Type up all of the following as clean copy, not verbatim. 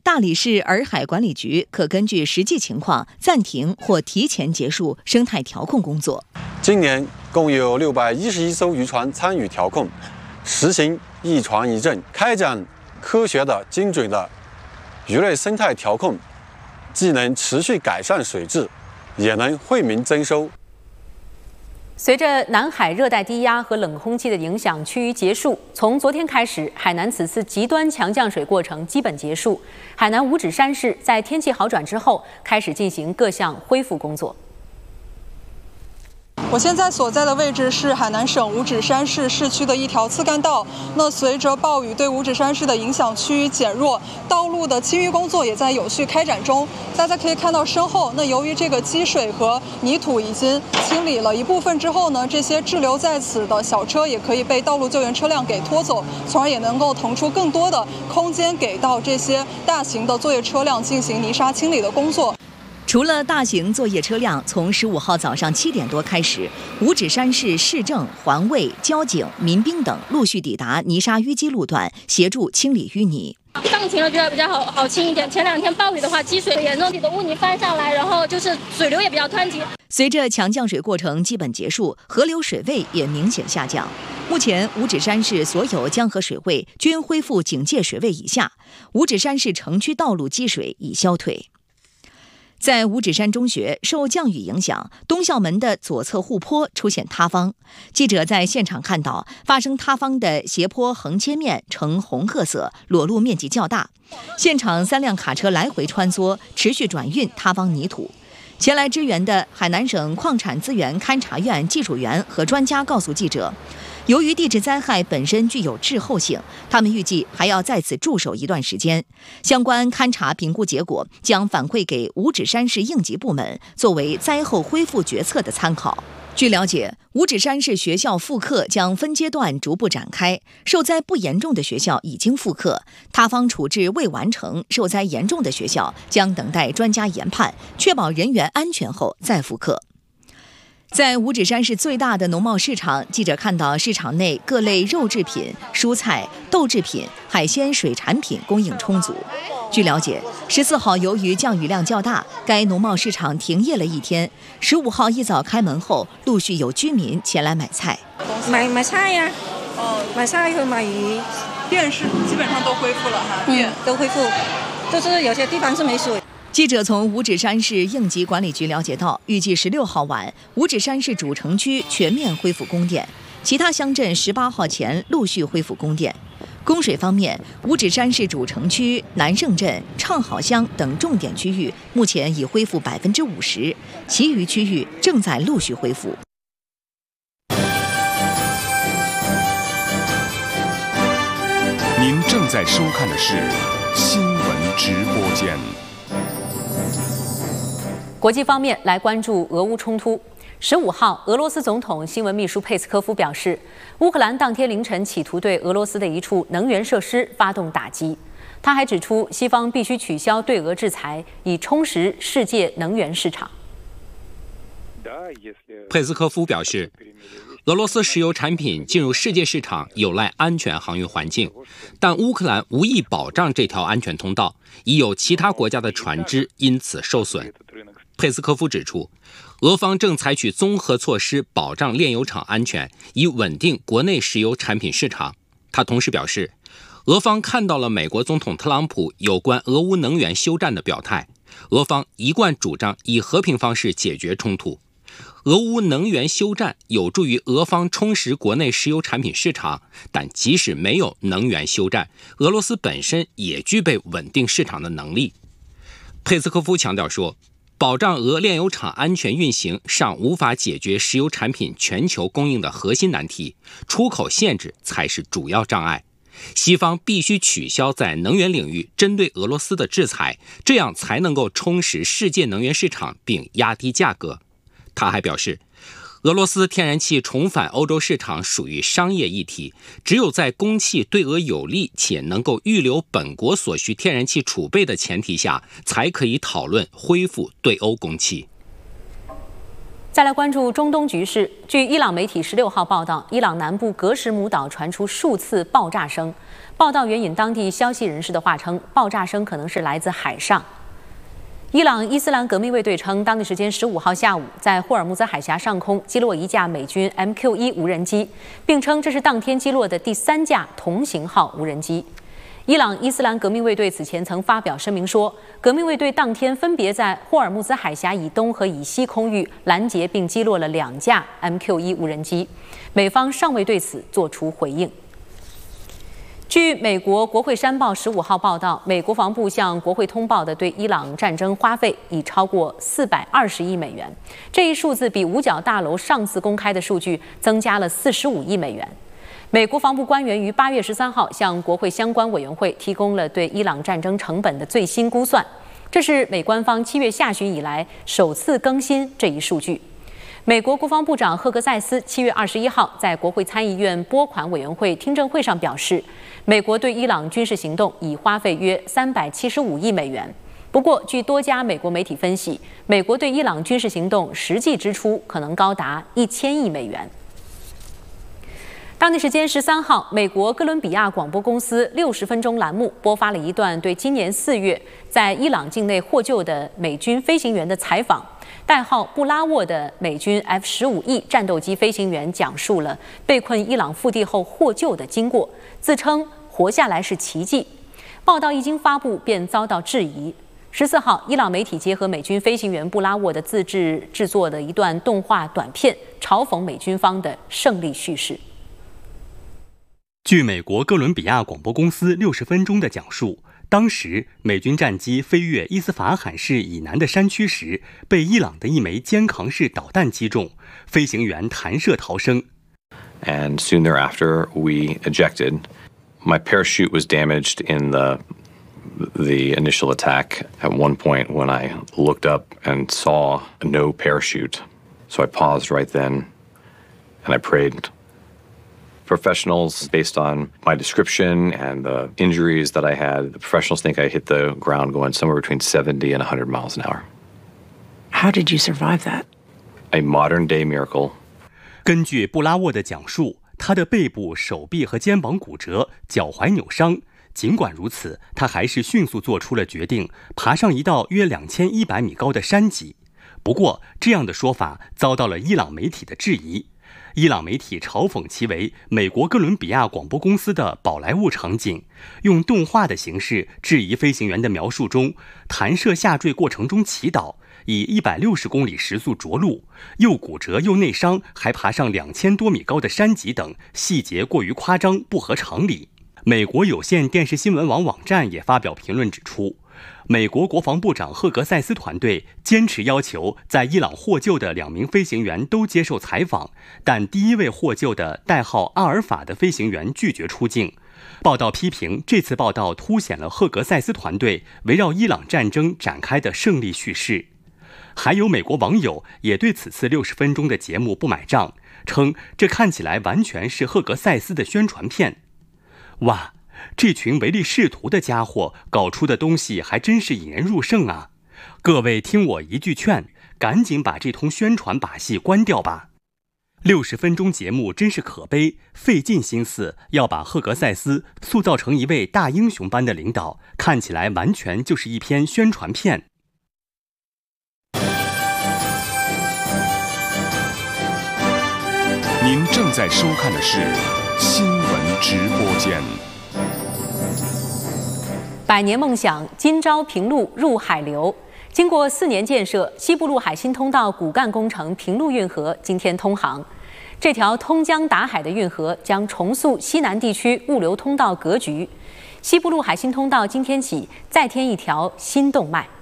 大理市洱海管理局可根据实际情况暂停或提前结束生态调控工作。 今年共有611艘渔船参与调控，实行一船一证，开展科学的、精准的鱼类生态调控，既能持续改善水质，也能惠民增收。 随着南海热带低压和冷空气的影响趋于结束，从昨天开始，海南此次极端强降水过程基本结束。海南五指山市在天气好转之后，开始进行各项恢复工作。 我现在所在的位置是海南省五指山市市区的一条次干道。那随着暴雨对五指山市的影响趋于减弱，道路的清淤工作也在有序开展中。大家可以看到身后，那由于这个积水和泥土已经清理了一部分之后呢，这些滞留在此的小车也可以被道路救援车辆给拖走，从而也能够腾出更多的空间给到这些大型的作业车辆进行泥沙清理的工作。 除了大型作业车辆从15号早上7点多开始，五指山市市政、环卫、交警、民兵等陆续抵达泥沙淤积路段，协助清理淤泥。 上晴了觉得比较好清一点，前2天暴雨的话，积水严重，的污泥翻上来，然后就是水流也比较湍急。 随着强降水过程基本结束，河流水位也明显下降。目前五指山市所有江河水位均恢复警戒水位以下，五指山市城区道路积水已消退。在五指山中学，受降雨影响，东校门的左侧护坡出现塌方。记者在现场看到，发生塌方的斜坡横切面呈红褐色，裸露面积较大。现场3辆卡车来回穿梭，持续转运塌方泥土。前来支援的海南省矿产资源勘察院技术员和专家告诉记者，由于地质灾害本身具有滞后性，他们预计还要在此驻守一段时间。相关勘察评估结果将反馈给五指山市应急部门，作为灾后恢复决策的参考。据了解，五指山市学校复课将分阶段逐步展开，受灾不严重的学校已经复课，塌方处置未完成，受灾严重的学校将等待专家研判，确保人员安全后再复课。在五指山市最大的农贸市场，记者看到市场内各类肉制品、蔬菜、豆制品、海鲜、水产品供应充足。据了解，14号由于降雨量较大，该农贸市场停业了1天。15号一早开门后，陆续有居民前来买菜。 买菜呀，买菜和买鱼。 店是基本上都恢复了哈， 都恢复，就是有些地方是没水。 记者从五指山市应急管理局了解到，预计16号晚，五指山市主城区全面恢复供电，其他乡镇18号前陆续恢复供电。供水方面，五指山市主城区、南胜镇、畅好乡等重点区域目前已恢复50%，其余区域正在陆续恢复。 您正在收看的是新闻直播间。 国际方面来关注俄乌冲突。15号，俄罗斯总统新闻秘书佩斯科夫表示，乌克兰当天凌晨企图对俄罗斯的一处能源设施发动打击。他还指出，西方必须取消对俄制裁，以充实世界能源市场。 佩斯科夫表示，俄罗斯石油产品进入世界市场有赖安全航运环境，但乌克兰无意保障这条安全通道，已有其他国家的船只因此受损。佩斯科夫指出，俄方正采取综合措施保障炼油厂安全，以稳定国内石油产品市场。他同时表示，俄方看到了美国总统特朗普有关俄乌能源休战的表态，俄方一贯主张以和平方式解决冲突。俄乌能源休战有助于俄方充实国内石油产品市场，但即使没有能源休战，俄罗斯本身也具备稳定市场的能力。佩斯科夫强调说，保障俄炼油厂安全运行尚无法解决石油产品全球供应的核心难题，出口限制才是主要障碍。西方必须取消在能源领域针对俄罗斯的制裁，这样才能够充实世界能源市场并压低价格。他还表示，俄罗斯天然气重返欧洲市场属于商业议题，只有在供气对俄有利且能够预留本国所需天然气储备的前提下，才可以讨论恢复对欧供气。 再来关注中东局势。据伊朗媒体16号报道，伊朗南部格什姆岛传出数次爆炸声。报道援引当地消息人士的话称，爆炸声可能是来自海上。伊朗伊斯兰革命卫队称，当地时间15号下午，在霍尔木兹海峡上空击落一架美军 MQ-1无人机，并称这是当天击落的第3架同型号无人机。伊朗伊斯兰革命卫队此前曾发表声明说，革命卫队当天分别在霍尔木兹海峡以东和以西空域拦截并击落了2架 MQ-1无人机，美方尚未对此作出回应。据美国国会山报15号报道，美国防部向国会通报的对伊朗战争花费已超过420亿美元，这一数字比五角大楼上次公开的数据增加了45亿美元。美国防部官员于8月13号向国会相关委员会提供了对伊朗战争成本的最新估算，这是美官方7月下旬以来首次更新这一数据。美国国防部长赫格塞斯7月21号在国会参议院拨款委员会听证会上表示，美国对伊朗军事行动已花费约375亿美元。不过，据多家美国媒体分析，美国对伊朗军事行动实际支出可能高达1000亿美元。当地时间13号，美国哥伦比亚广播公司60分钟栏目播发了一段对今年4月在伊朗境内获救的美军飞行员的采访。代号布拉沃的美军 F-15E 战斗机飞行员讲述了被困伊朗腹地后获救的经过，自称活下来是奇迹。报道一经发布便遭到质疑。14号，伊朗媒体结合美军飞行员布拉沃的自制制作的一段动画短片，嘲讽美军方的胜利叙事。 据美国哥伦比亚广播公司60分钟的讲述，当时美军战机飞越伊斯法罕市以南的山区时，被伊朗的一枚肩扛式导弹击中，飞行员弹射逃生。 And soon thereafter, we ejected. My parachute was damaged in the initial attack at one point when I looked up and saw no parachute. So I paused right then and I prayed.Professionals, based on my description and the injuries that I had, the professionals think I hit the ground going somewhere between 70 and 100 miles an hour. How did you survive that? A modern-day miracle. 根据布拉沃的讲述，他的背部、手臂和肩膀骨折，脚踝扭伤。尽管如此，他还是迅速做出了决定，爬上一道约2100米高的山脊。不过，这样的说法遭到了伊朗媒体的质疑。伊朗媒体嘲讽其为美国哥伦比亚广播公司的宝莱坞场景，用动画的形式质疑飞行员的描述中弹射下坠过程中祈祷，以160公里时速着陆，又骨折又内伤，还爬上2000多米高的山脊等细节过于夸张，不合常理。美国有线电视新闻网网站也发表评论指出，美国国防部长赫格塞斯团队坚持要求在伊朗获救的2名飞行员都接受采访，但第一位获救的代号阿尔法的飞行员拒绝出境。报道批评这次报道凸显了赫格塞斯团队围绕伊朗战争展开的胜利叙事。还有美国网友也对此次60分钟的节目不买账，称这看起来完全是赫格塞斯的宣传片。哇，这群唯利是图的家伙搞出的东西还真是引人入胜啊！各位听我一句劝，赶紧把这通宣传把戏关掉吧。60分钟节目真是可悲，费尽心思要把赫格塞斯塑造成一位大英雄般的领导，看起来完全就是一篇宣传片。 您正在收看的是新闻直播间。 百年梦想今朝平陆入海流。经过4年建设，西部陆海新通道骨干工程平陆运河今天通航。这条通江达海的运河将重塑西南地区物流通道格局。西部陆海新通道今天起再添一条新动脉。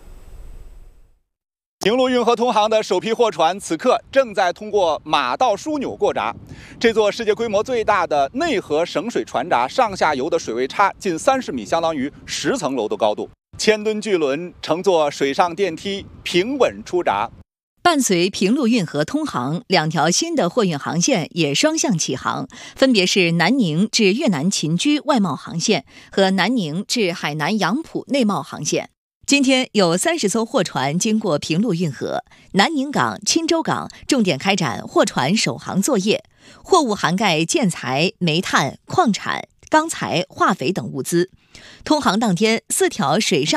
平陆运河通航的首批货船此刻正在通过马道枢纽过闸。这座世界规模最大的内河省水船闸上下游的水位差近30米，相当于10层楼的高度。1000吨巨轮乘坐水上电梯平稳出闸。 伴随平陆运河通航，2条新的货运航线也双向启航，分别是南宁至越南秦居外贸航线和南宁至海南杨浦内贸航线。 今天有30艘货船经过平陆运河、南宁港、钦州港，重点开展货船首航作业，货物涵盖建材、煤炭、矿产、钢材、化肥等物资。通航当天，4条水上